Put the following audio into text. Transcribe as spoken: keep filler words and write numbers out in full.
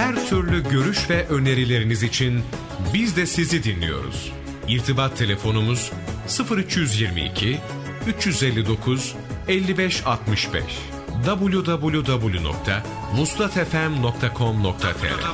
Her türlü görüş ve önerileriniz için biz de sizi dinliyoruz. İrtibat telefonumuz sıfır üç yirmi iki üç elli dokuz elli beş altmış beş double-u double-u double-u nokta vuslat f m nokta com nokta t r